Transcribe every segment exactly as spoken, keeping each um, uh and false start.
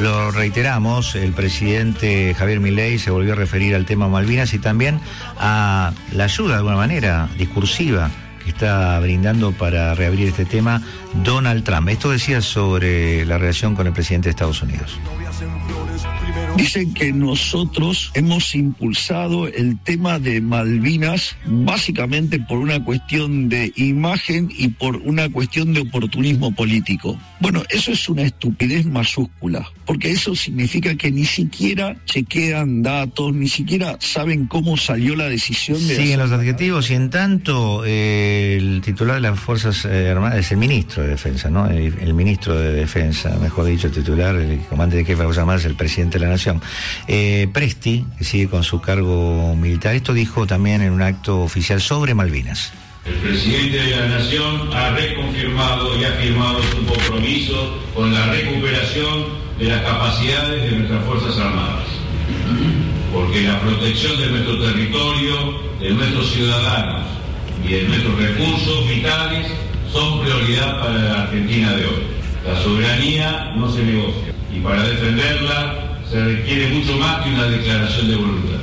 lo reiteramos, el presidente Javier Milei se volvió a referir al tema Malvinas y también a la ayuda, de alguna manera, discursiva que está brindando para reabrir este tema Donald Trump. Esto decía sobre la relación con el presidente de Estados Unidos. Dicen que nosotros hemos impulsado el tema de Malvinas básicamente por una cuestión de imagen y por una cuestión de oportunismo político. Bueno, eso es una estupidez mayúscula, porque eso significa que ni siquiera chequean datos, ni siquiera saben cómo salió la decisión de... Sí, en los adjetivos, y en tanto eh, el titular de las Fuerzas eh, Armadas es el ministro de Defensa, ¿no? El, el ministro de Defensa, mejor dicho, el titular, el comandante de jefe de las Fuerzas Armadas es el presidente de la Nación. Eh, Presti, que sigue con su cargo militar, esto dijo también en un acto oficial sobre Malvinas. El presidente de la Nación ha reconfirmado y ha firmado su compromiso con la recuperación de las capacidades de nuestras Fuerzas Armadas. Porque la protección de nuestro territorio, de nuestros ciudadanos y de nuestros recursos vitales son prioridad para la Argentina de hoy. La soberanía no se negocia y para defenderla se requiere mucho más que una declaración de voluntad.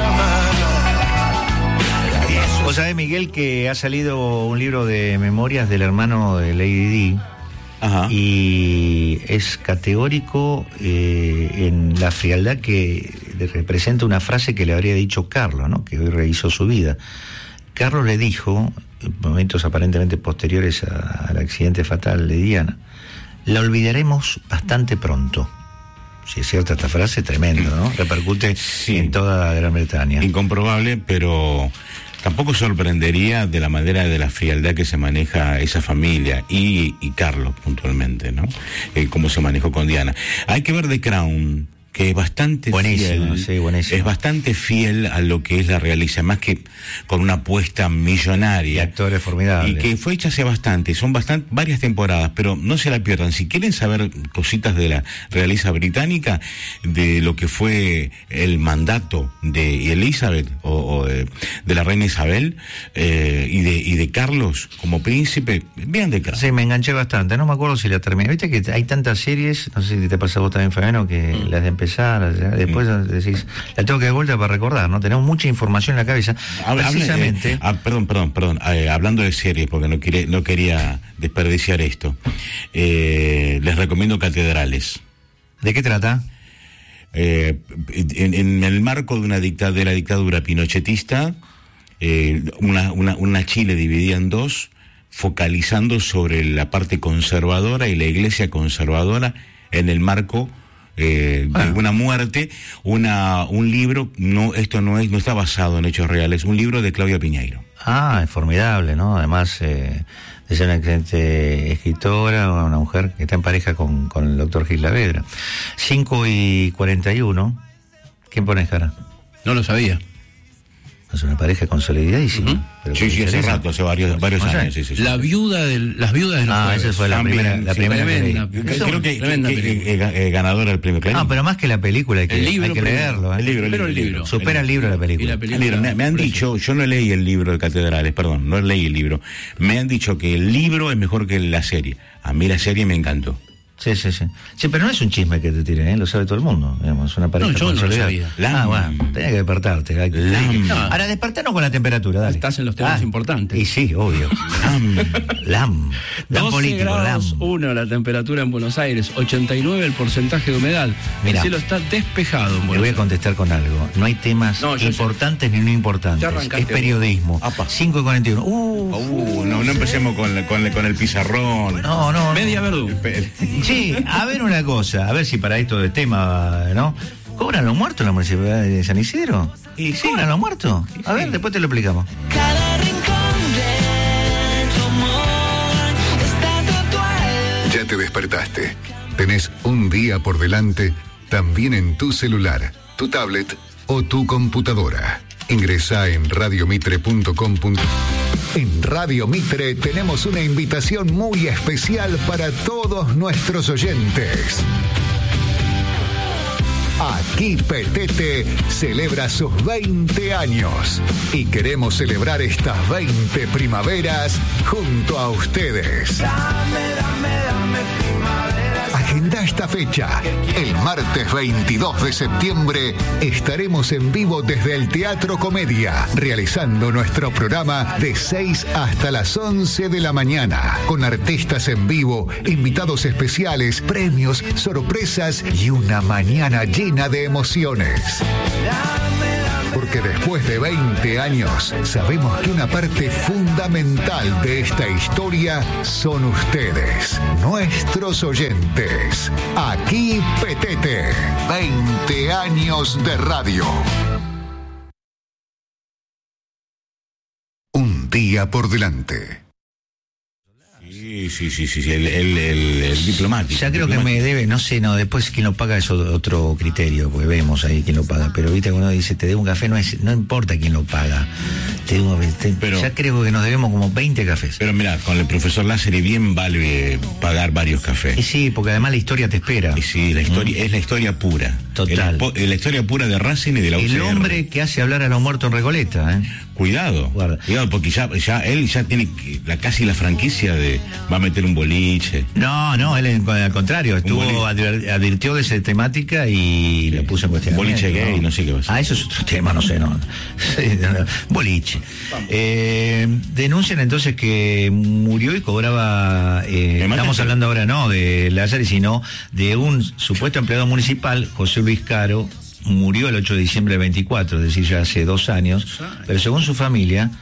Vos sabés, Miguel, que ha salido un libro de memorias del hermano de Lady Di. Ajá. Y es categórico eh, en la frialdad que representa una frase que le habría dicho Carlos, ¿no? Que hoy rehizo su vida. Carlos le dijo, en momentos aparentemente posteriores a, al accidente fatal de Diana, la olvidaremos bastante pronto. Si es cierta esta frase, tremendo, ¿no? Repercute sí. en toda Gran Bretaña. Incomprobable, pero tampoco sorprendería de la manera de la frialdad que se maneja esa familia y, y Carlos puntualmente, ¿no? Eh, cómo se manejó con Diana. Hay que ver The Crown, que es bastante buenísimo, fiel, sí, buenísimo. es realmente fiel a lo que es la realidad, más que con una apuesta millonaria. Y actores formidables. Y que fue hecha hace bastante, son bastante, varias temporadas, pero no se la pierdan. Si quieren saber cositas de la realeza británica, de lo que fue el mandato de Elizabeth, o, o de, de la reina Isabel, eh, y de y de Carlos como príncipe, vean de Crown. Sí, me enganché bastante, no me acuerdo si la terminé. Viste que hay tantas series, no sé si te pasa a vos también, Fabiano, que mm. las de empezar, después mm. decís, la tengo que dar vuelta para recordar, ¿no? Tenemos mucha información en la cabeza. Habla, Precisamente. Eh, ah, perdón, perdón, perdón. Eh, hablando de series, porque no, quiere, no quería desperdiciar esto. Eh, les recomiendo Catedrales. ¿De qué trata? Eh, en, en el marco de una dicta, de la dictadura pinochetista, eh, una, una, una Chile dividida en dos, focalizando sobre la parte conservadora y la iglesia conservadora en el marco Eh, bueno. de una muerte, una un libro, no esto no es no está basado en hechos reales, un libro de Claudia Piñeiro. Ah, es formidable, ¿no? Además eh, de ser una excelente escritora, una mujer que está en pareja con, con el doctor Gil Lavedra. cinco y cuarenta y uno, ¿quién pone cara? No lo sabía. Es una pareja consolidadísima. Uh-huh. Pero sí, sí, hace rato, hace varios, varios años. Sí, sí, sí. La viuda del, las viudas de los Ah, esa fue la También, primera, la sí, primera tremenda, que Creo que, que, que, que, que eh, ganadora del premio Clarín. Ah, pero más que la película, hay que, el libro, hay que leerlo. ¿eh? El libro, el pero libro, el libro. Supera el libro la película. Y la película el libro. Me, me han dicho, yo no leí el libro de Catedrales, perdón, no leí el libro. Me han dicho que el libro es mejor que la serie. A mí la serie me encantó. Sí, sí, sí. Sí, pero no es un chisme que te tiren, ¿eh? Lo sabe todo el mundo. Digamos, una pareja no, yo no lo sabía. Ah, bueno, tenés que despertarte. Hay que... Lam. Ahora, despertarnos con la temperatura, dale. Estás en los temas ah, importantes. Y sí, obvio. Lam. Lam. Lam político, grados, Lam. uno la temperatura en Buenos Aires, ochenta y nueve el porcentaje de humedad. Mirá, el cielo está despejado en Buenos Le voy a Aires. contestar con algo. No hay temas no, importantes sé. ni no importantes. Es periodismo. cinco y cuarenta y uno. Uh, uh, no, no empecemos con, con, con el pizarrón. No, no. Media verdura. Sí, a ver una cosa, a ver si para esto de tema, ¿no? ¿Cobran los muertos en la municipalidad de San Isidro? ¿Y sí? ¿Cobran los muertos? A ver, después te lo explicamos. Cada rincón de tu amor está tatuado. Ya te despertaste. Tenés un día por delante, también en tu celular, tu tablet o tu computadora. Ingresá en radiomitre punto com. En Radio Mitre tenemos una invitación muy especial para todos nuestros oyentes. Aquí Petete celebra sus veinte años y queremos celebrar estas veinte primaveras junto a ustedes. Dame, dame, dame primavera. Agenda para esta fecha. El martes veintidós de septiembre estaremos en vivo desde el Teatro Comedia, realizando nuestro programa de seis hasta las once de la mañana, con artistas en vivo, invitados especiales, premios, sorpresas y una mañana llena de emociones. Porque después de veinte años, sabemos que una parte fundamental de esta historia son ustedes, nuestros oyentes. Aquí Petete, veinte años de radio. Un día por delante. Sí, sí, sí, sí, sí, el, el, el, el diplomático. Ya creo diplomático. que me debe, no sé, no, después quien lo paga es otro criterio, porque vemos ahí quién lo paga, pero viste cuando uno dice te debo un café, no es, no importa quién lo paga. Te debo, te, pero, ya creo que nos debemos como veinte cafés. Pero mira, con el profesor Lázari bien vale pagar varios cafés. Y sí, porque además la historia te espera. Y sí, la historia, mm. es la historia pura. Total. Es la, la historia pura de Racing y de la U C R. El hombre que hace hablar a los muertos en Recoleta, ¿eh? Cuidado, Guarda. cuidado, porque ya, ya él ya tiene la, casi la franquicia de va a meter un boliche. No, no, él al contrario, estuvo adver, advirtió de esa temática y sí. lo puso en cuestión. Boliche gay, no, no sé qué va a ser. Ah, eso es otro tema, no sé, no. Boliche. Eh, denuncian entonces que murió y cobraba, eh, estamos hablando ahora no de Lázari, sino de un supuesto empleado municipal, José Luis Caro. Murió el ocho de diciembre del veinticuatro, es decir, ya hace dos años, pero según su familia,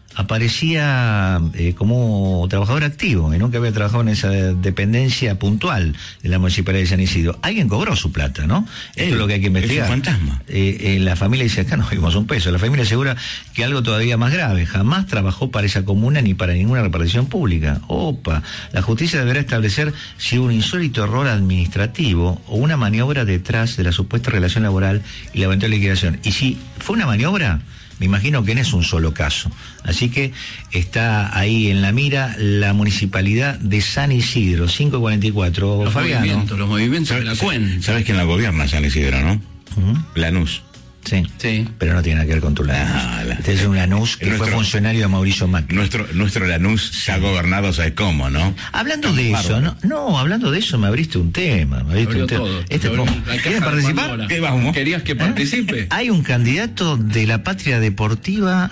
aparecía eh, como trabajador activo y nunca había trabajado en esa dependencia puntual de la Municipalidad de San Isidro. Alguien cobró su plata, ¿no? Él, Esto es lo que hay que investigar. Es un fantasma. Eh, eh, la familia dice, acá no vimos un peso. La familia asegura que algo todavía más grave. Jamás trabajó para esa comuna ni para ninguna repartición pública. Opa, la justicia deberá establecer si hubo un insólito error administrativo o una maniobra detrás de la supuesta relación laboral y la eventual liquidación. Y si fue una maniobra, me imagino que no es un solo caso. Así que está ahí en la mira la Municipalidad de San Isidro, cinco cuarenta y cuatro. Los Fabiano. movimientos, los movimientos de la cuen. ¿Sabes quién la gobierna San Isidro, no? Uh-huh. Lanús. Sí, sí, pero no tiene nada que ver con tu Lanús. Ah, la, este es un Lanús que nuestro, fue funcionario de Mauricio Macri. Nuestro, nuestro Lanús sí. se ha gobernado, ¿sabes cómo, no? Hablando Tan de eso, no, no, hablando de eso me abriste un tema. Me abriste un tema. Este, ¿Quieren participar? ¿Qué vamos? ¿Querías que participe? ¿Eh? Hay un candidato de la Patria Deportiva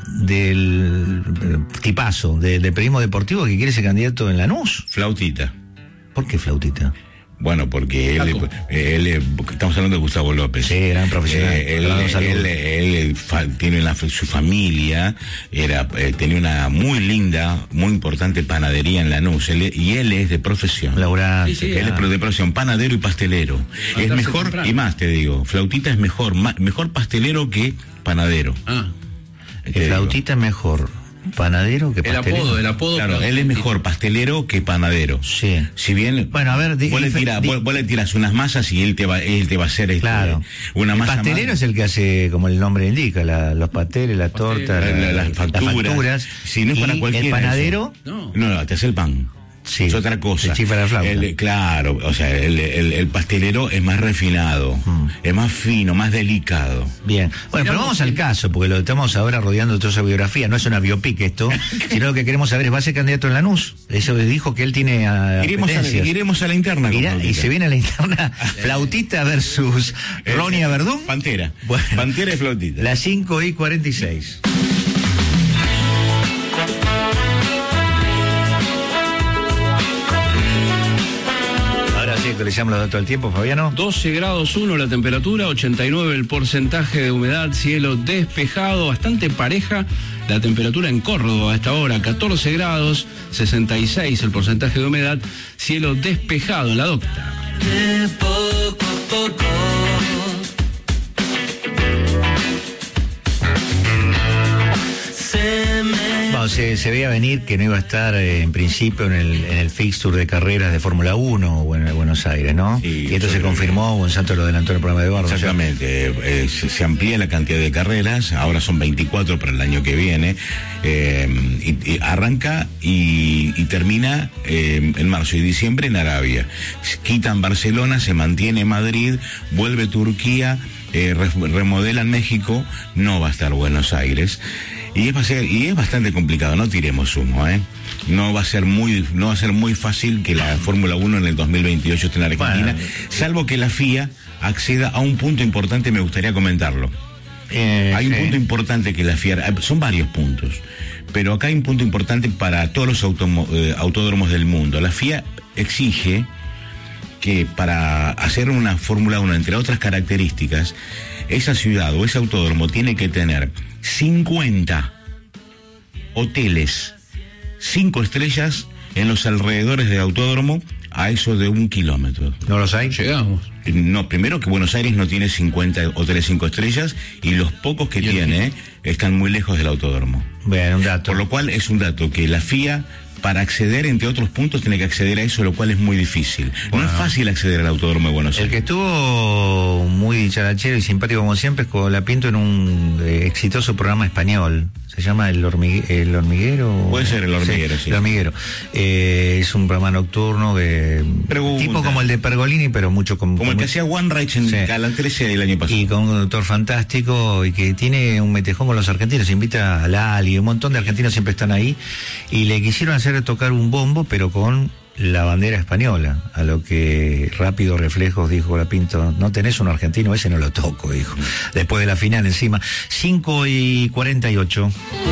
del tipazo, del de periodismo deportivo que quiere ser candidato en Lanús. Flautita. ¿Por qué Flautita? Bueno, porque él, él, él, estamos hablando de Gustavo López. Sí, gran profesional. Eh, él, él, él, él fa, tiene la, su familia, era, eh, tenía una muy linda, muy importante panadería en Lanús, él, y él es de profesión. Laurante. Sí, sí, él ah. es de profesión, panadero y pastelero. Ah, es mejor, temprano. Y más te digo, Flautita es mejor, ma, mejor pastelero que panadero. Ah. El Flautita es mejor panadero que pastelero. El apodo, el apodo. Claro, él es mejor pastelero que panadero. Sí. Si bien, bueno, a ver, di, vos, le tira, di, vos, vos le tiras unas masas y él te va, él te va a hacer claro. este, una el masa. El pastelero más. Es el que hace, como el nombre indica, la, los pasteles, las tortas, la, la, las facturas. Las facturas. Si no es para cualquiera. El panadero. Eso. No, no, te hace el pan. Sí, es otra cosa. El, claro, o sea, el, el, el pastelero es más refinado, mm. es más fino, más delicado. Bien. Bueno, pero vamos al caso, porque lo estamos ahora rodeando de toda esa biografía. No es una biopic esto, sino lo que queremos saber es, ¿va a ser candidato en Lanús? Eso dijo que él tiene a iremos, a, iremos a la interna. Irá, y se viene a la interna Flautita versus eh, Ronia Verdún. Pantera. Bueno, Pantera y Flautita. Las cinco y cuarenta y seis. Le llamo los datos del tiempo, Fabiano. doce grados uno la temperatura, ochenta y nueve el porcentaje de humedad, cielo despejado, bastante pareja la temperatura en Córdoba a esta hora, catorce grados, sesenta y seis el porcentaje de humedad, cielo despejado en la Docta. De poco a poco. Bueno, se, se veía venir que no iba a estar eh, en principio en el, en el fixture de carreras de Fórmula uno o en Buenos Aires, ¿no? Sí, y esto se confirmó, Gonzalo lo adelantó en el programa de Eduardo. Exactamente, eh, se, se amplía la cantidad de carreras, ahora son veinticuatro para el año que viene, eh, y, y arranca y, y termina eh, en marzo y diciembre en Arabia. Quitan Barcelona, se mantiene Madrid, vuelve Turquía, eh, remodelan México, no va a estar Buenos Aires. Y es, y es bastante complicado, no tiremos humo, ¿eh? No va a ser muy, no va a ser muy fácil que la Fórmula uno en el dos mil veintiocho esté en la Argentina, bueno, salvo que la F I A acceda a un punto importante, me gustaría comentarlo. Eh, hay un sí. punto importante que la F I A, son varios puntos, pero acá hay un punto importante para todos los automo, eh, autódromos del mundo. La F I A exige que para hacer una Fórmula uno, entre otras características, esa ciudad o ese autódromo tiene que tener cincuenta hoteles cinco estrellas en los alrededores del autódromo a eso de un kilómetro. ¿No los hay? Llegamos. No, primero que Buenos Aires no tiene cincuenta hoteles cinco estrellas y los pocos que tiene eh, están muy lejos del autódromo. Bueno, un dato. Por lo cual es un dato que la F I A, para acceder, entre otros puntos, tiene que acceder a eso, lo cual es muy difícil. Bueno, no es fácil acceder al autódromo de Buenos Aires. El que estuvo muy dicharachero y simpático como siempre es Colapinto en un eh, exitoso programa español. Se llama El, Hormigue, el Hormiguero. Puede ser El Hormiguero, sí. sí. El Hormiguero. Eh, es un programa nocturno de Pregunta. tipo como el de Pergolini, pero mucho con... Como con el que mucho, hacía One Rage en sí. Canal trece el año pasado. Y con un doctor fantástico y que tiene un metejón con los argentinos. Invita a Lali, un montón de argentinos siempre están ahí. Y le quisieron hacer tocar un bombo, pero con la bandera española, a lo que Rápido Reflejos dijo Colapinto, no tenés un argentino, ese no lo toco, dijo, después de la final encima. Cinco y cuarenta y ocho.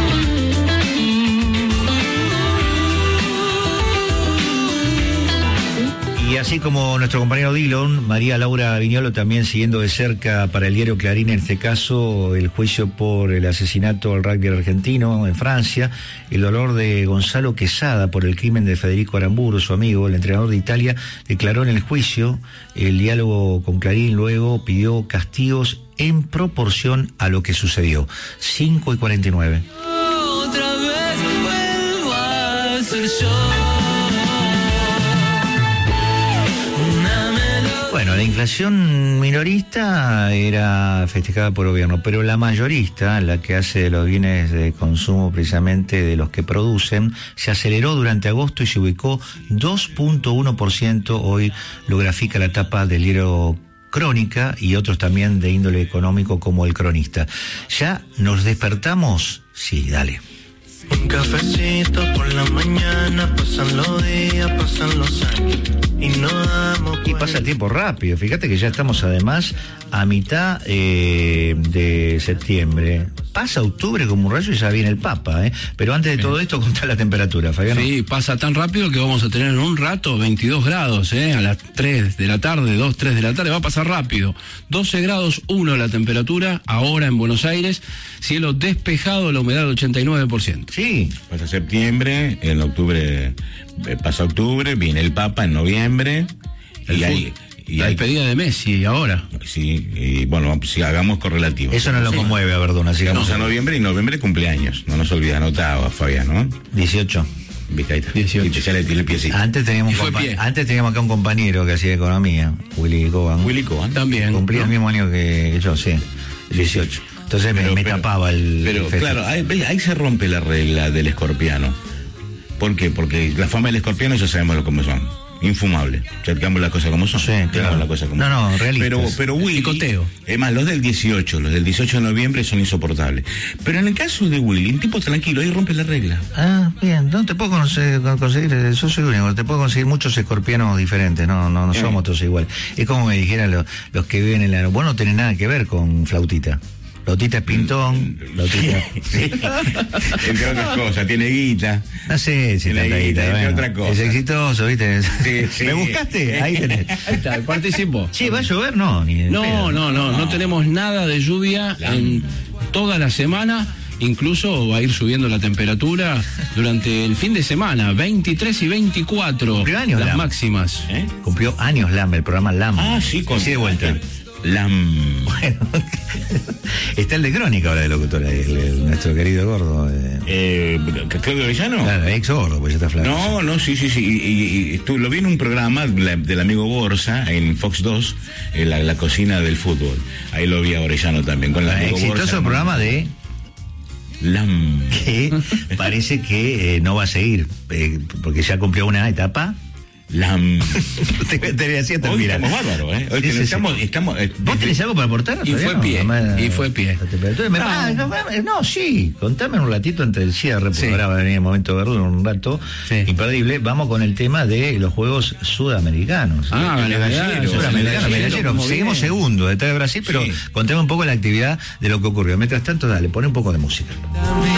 Y así como nuestro compañero Dillon, María Laura Viñolo también siguiendo de cerca para el diario Clarín, en este caso, el juicio por el asesinato al rugby argentino en Francia, el dolor de Gonzalo Quesada por el crimen de Federico Aramburu, su amigo, el entrenador de Italia, declaró en el juicio. El diálogo con Clarín luego pidió castigos en proporción a lo que sucedió. cinco y cuarenta y nueve. Otra vez vuelvo a ser yo. Bueno, la inflación minorista era festejada por el gobierno, pero la mayorista, la que hace de los bienes de consumo precisamente de los que producen, se aceleró durante agosto y se ubicó dos punto uno por ciento. Hoy lo grafica la tapa del diario Crónica y otros también de índole económico como El Cronista. ¿Ya nos despertamos? Sí, dale. Un cafecito por la mañana, pasan los días, pasan los años y no damos y pasa el tiempo rápido. Fíjate que ya estamos además a mitad eh, de septiembre. Pasa octubre como un rayo y ya viene el Papa, ¿eh? Pero antes de Bien. todo esto, contá la temperatura, Fabián. Sí, pasa tan rápido que vamos a tener en un rato veintidós grados, ¿eh? A las tres de la tarde, dos, tres de la tarde, va a pasar rápido. doce grados, uno la temperatura, ahora en Buenos Aires, cielo despejado, la humedad ochenta y nueve por ciento. Sí. Pasa septiembre, en octubre, eh, pasa octubre, viene el Papa en noviembre, el y hay... Y la despedida de Messi ahora. Sí, y bueno, si hagamos correlativo. Eso no lo sí. conmueve a Verduna. Sigamos a noviembre y noviembre cumpleaños. No nos olvida, anotaba Fabián, ¿no? dieciocho. Viste, ahí está. dieciocho. Y ya le tiré el piecito. Antes teníamos, compa- pie. antes teníamos acá un compañero que hacía economía, Willy Coban. Willy Coban. También. Cumplía ¿no? el mismo año que yo, sí. dieciocho. Entonces pero, me, me pero, tapaba el. Pero el claro, ahí, ahí se rompe la regla del escorpiano. ¿Por qué? Porque la fama del escorpiano ya sabemos lo cómo son. Infumable. Cercamos las cosas como son. Sí, claro. Las cosas como no, no, realistas. Pero, pero Willy, Picoteo. Es más, los del dieciocho, los del dieciocho de noviembre son insoportables. Pero en el caso de Willy, un tipo tranquilo, ahí rompe la regla. Ah, bien. No te puedo conseguir, conseguir yo soy único, te puedo conseguir muchos escorpianos diferentes, no, no, no somos eh. todos iguales. Es como me dijeran los, los que viven en la... Vos no tenés nada que ver con Flautita. Flautita es pintón, Flautita... Sí. Entre otras cosas, tiene guita. No sé si tiene guita, entre bueno, otra cosa. Es exitoso, ¿viste? Sí, sí. ¿Me buscaste? Ahí tenés. Ahí está, participo. Sí, ¿va a llover? No, ni no, no, no, no, no tenemos nada de lluvia la... en toda la semana. Incluso va a ir subiendo la temperatura durante el fin de semana, veintitrés y veinticuatro. Cumplió años las Lam. máximas. ¿Eh? Cumplió años Lam, el programa Lam. Ah, sí, con sí, de vuelta. Lam. Bueno, está el de Crónica ahora de locutor, el, el, nuestro querido gordo. Eh, eh ¿Claudio Orellano? Claro, ex gordo, pues ya está flaco. No, no, sí, sí, sí. Y, y, y tú, lo vi en un programa la, del amigo Borsa en Fox dos, en la, la cocina del fútbol. Ahí lo vi a Orellano también. Con la exitoso Borsa, programa de Lam. Que parece que eh, no va a seguir, eh, porque ya cumplió una etapa. La... te, te decía Hoy terminar. estamos bárbaros, ¿eh? Hoy Sí, que sí, estamos, sí. estamos, eh, ¿Vos tenés algo para aportar? Y fue no? pie, Además, y fue pie. La temperatura. Me- No. ah, no, no, sí, contame un ratito antes del cierre, porque Sí. ahora va a venir el momento de verlo, un rato Sí. imperdible. Vamos con el tema de los Juegos Sudamericanos. Ah, El la medallero, medalla, Sudamericano, el medallero. medallero, muy Seguimos bien. segundo detrás de Brasil, pero Sí. contame un poco la actividad de lo que ocurrió. Mientras tanto, dale, pone un poco de música. Dame